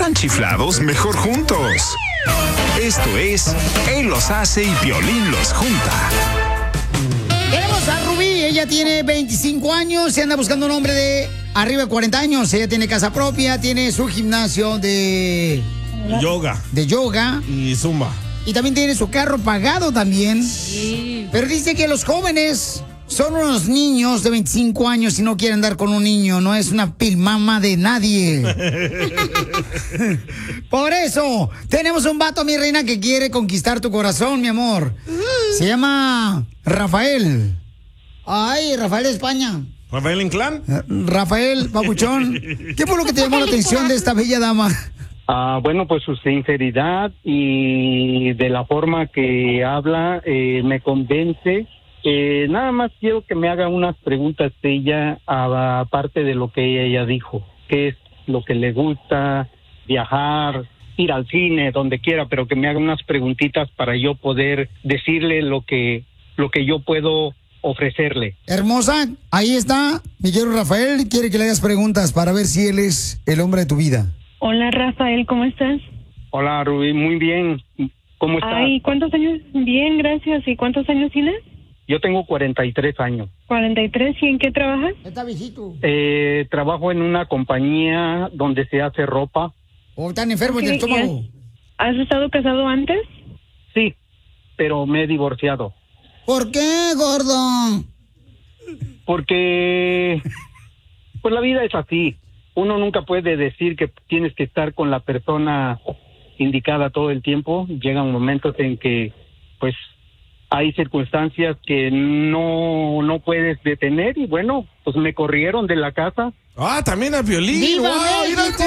¿Están chiflados? Mejor juntos. Esto es Él los hace y Piolín los junta. Tenemos a Rubí, ella tiene 25 años, se anda buscando un hombre de arriba de 40 años. Ella tiene casa propia, tiene su gimnasio de yoga y zumba. Y también tiene su carro pagado también. Sí. Pero dice que los jóvenes son unos niños de 25 años y no quieren andar con un niño. No es una pilmama de nadie. Por eso, tenemos un vato, mi reina, que quiere conquistar tu corazón, mi amor. Se llama Rafael. Ay, Rafael de España. ¿Rafael Inclán? Rafael, papuchón. ¿Qué fue lo que te llamó la atención de esta bella dama? Bueno, pues su sinceridad y de la forma que habla me convence. Nada más quiero que me haga unas preguntas de ella, aparte de lo que ella dijo. ¿Qué es lo que le gusta? Viajar, ir al cine, donde quiera, pero que me haga unas preguntitas para yo poder decirle lo que yo puedo ofrecerle. Hermosa, ahí está. Mi querido Rafael quiere que le hagas preguntas para ver si él es el hombre de tu vida. Hola, Rafael, ¿cómo estás? Hola, Rubí, muy bien. ¿Cómo estás? Ay, ¿cuántos años? Bien, gracias. ¿Y cuántos años tienes? Yo tengo 43 años. 43, ¿y en qué trabajas? Está viejito. Trabajo en una compañía donde se hace ropa. ¿O están enfermos del estómago? ¿Has estado casado antes? Sí, pero me he divorciado. ¿Por qué, gordo? Porque, pues la vida es así. Uno nunca puede decir que tienes que estar con la persona indicada todo el tiempo. Llegan momentos en que, pues, hay circunstancias que no puedes detener y bueno, pues me corrieron de la casa. Ah, también a Piolín. ¡Viva México!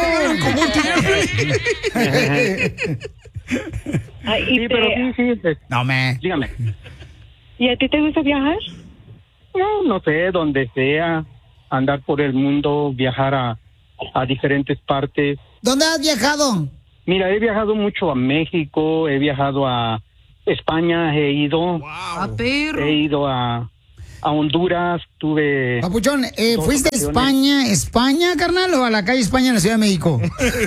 Sí, pero sí. No, Dígame. ¿Y a ti te gusta viajar? No sé, donde sea, andar por el mundo, viajar a diferentes partes. ¿Dónde has viajado? Mira, he viajado mucho a México, he viajado a España, he ido. Wow. A perro. He ido a Honduras, tuve... Papuchón, ¿fuiste a España, carnal, o a la calle España en la Ciudad de México?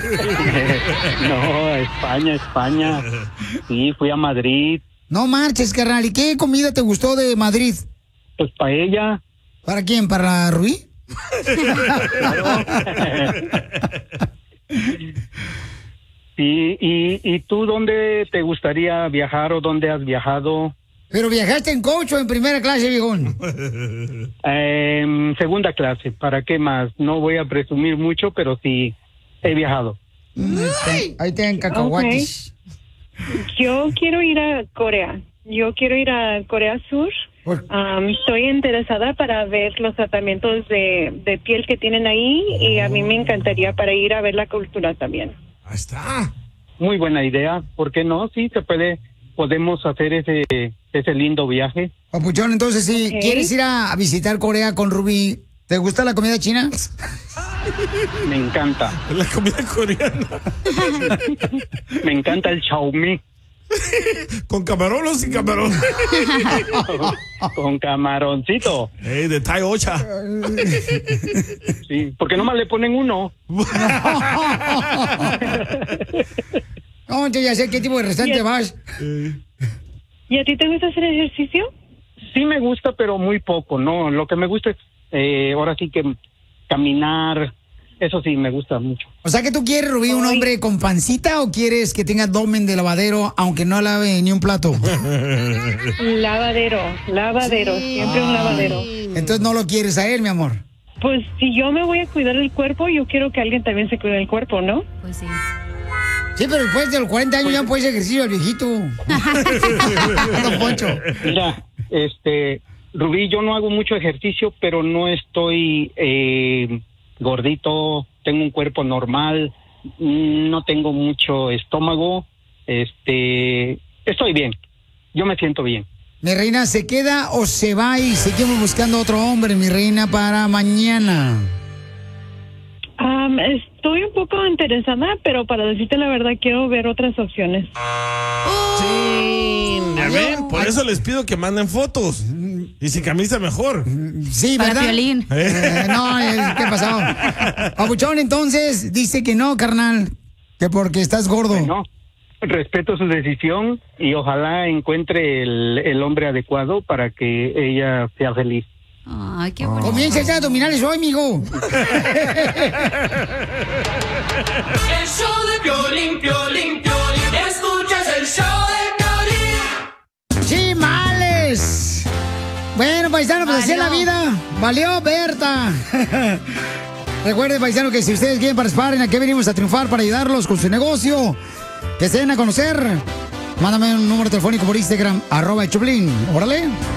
No, España. Sí, fui a Madrid. No marches, carnal. ¿Y qué comida te gustó de Madrid? Pues paella. ¿Para quién? ¿Para Rubí? Sí, ¿y tú dónde te gustaría viajar o dónde has viajado? ¿Pero viajaste en coach o en primera clase, viejón? Segunda clase, ¿para qué más? No voy a presumir mucho, pero sí he viajado. Ahí te dan cacahuates. Yo quiero ir a Corea. Yo quiero ir a Corea Sur. Estoy interesada para ver los tratamientos de piel que tienen ahí y a mí me encantaría para ir a ver la cultura también. Ahí está. Muy buena idea, ¿por qué no? Sí, podemos hacer ese lindo viaje. Papuchón, entonces si quieres ir a visitar Corea con Rubí, ¿te gusta la comida china? Me encanta. La comida coreana. Me encanta el chaumí. ¿Con camarón o sin camarón? Con camaroncito. De Thai Ocha. Sí, porque nomás le ponen uno. No, yo ya sé qué tipo de restaurante vas. ¿Y a ti te gusta hacer ejercicio? Sí me gusta, pero muy poco, ¿no? Lo que me gusta es, ahora sí que caminar, eso sí me gusta mucho. O sea que tú quieres, Rubí, un hombre con pancita o quieres que tenga abdomen de lavadero aunque no lave ni un plato. Lavadero, siempre un lavadero. Entonces no lo quieres a él, mi amor. Pues si yo me voy a cuidar el cuerpo, yo quiero que alguien también se cuide el cuerpo, ¿no? Pues sí. Sí, pero después de los 40 años ya no puedes ejercicio al viejito. Don Poncho. Mira, Rubí, yo no hago mucho ejercicio, pero no estoy gordito, tengo un cuerpo normal, no tengo mucho estómago, estoy bien, yo me siento bien. Mi reina, ¿se queda o se va y seguimos buscando otro hombre, mi reina, para mañana? Estoy un poco interesada, pero para decirte la verdad quiero ver otras opciones. Sí, ya ven, por eso les pido que manden fotos. Y sin camisa mejor. Sí, ¿verdad? Para Piolín. No, ¿qué pasó? Papuchón, entonces, dice que no, carnal. Que porque estás gordo. Bueno, respeto su decisión y ojalá encuentre el hombre adecuado para que ella sea feliz. Ay, qué bonito. Comienza ya abdominales hoy, mijo. El show de Piolín, Piolín, Piolín. Escuchas el show de Piolín. ¡Chimales! Bueno, paisano, pues así es la vida. Valió, Berta. Recuerden, paisano, que si ustedes quieren participar en Aquí Venimos a Triunfar para ayudarlos con su negocio, que se den a conocer, mándame un número telefónico por Instagram, @el Choplin. Órale.